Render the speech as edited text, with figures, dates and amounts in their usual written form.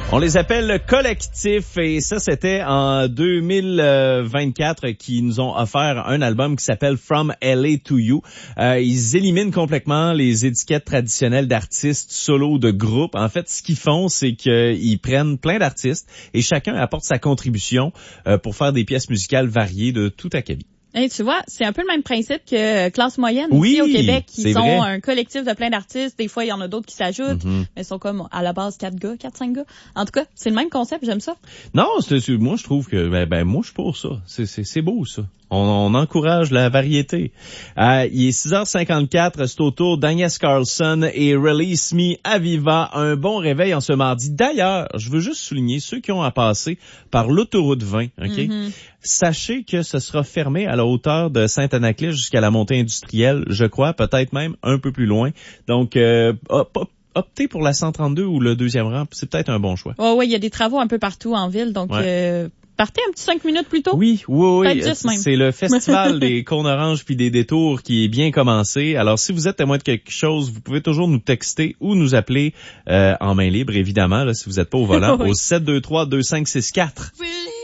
On les appelle le collectif et ça, c'était en 2024 qu'ils nous ont offert un album qui s'appelle From LA to You. Ils éliminent complètement les étiquettes traditionnelles d'artistes solo de groupe. En fait, ce qu'ils font, c'est qu'ils prennent plein d'artistes et chacun apporte sa contribution pour faire des pièces musicales variées de tout acabit. Hey, tu vois, c'est un peu le même principe que Classe Moyenne oui, ici au Québec, qui sont vrai. un collectif de plein d'artistes. Des fois, il y en a d'autres qui s'ajoutent, mais ils sont comme à la base 4-5 gars. En tout cas, c'est le même concept, j'aime ça. Non, moi je trouve que moi je suis pour ça. C'est beau ça. On encourage la variété. Il est 6h54, c'est au tour d'Agnès Carlson et Release Me Aviva. Un bon réveil en ce mardi. D'ailleurs, je veux juste souligner ceux qui ont à passer par l'autoroute 20, OK? Sachez que ce sera fermé à la hauteur de Saint-Anaclet jusqu'à la montée industrielle, je crois, peut-être même un peu plus loin. Donc, optez pour la 132 ou le deuxième rang, c'est peut-être un bon choix. Oh, oui, il y a des travaux un peu partout en ville, donc partez un petit 5 minutes plus tôt. Oui. Peut-être c'est le festival des cônes oranges puis des détours qui est bien commencé. Alors, si vous êtes témoin de quelque chose, vous pouvez toujours nous texter ou nous appeler en main libre, évidemment, là, si vous n'êtes pas au volant, au 723-2564.